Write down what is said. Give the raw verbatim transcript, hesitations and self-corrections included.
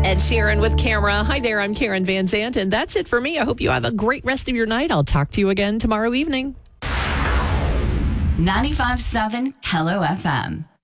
Ed Sheeran with Camera. Hi there, I'm Karen Van Zant, and that's it for me. I hope you have a great rest of your night. I'll talk to you again tomorrow evening. ninety-five point seven Hello F M.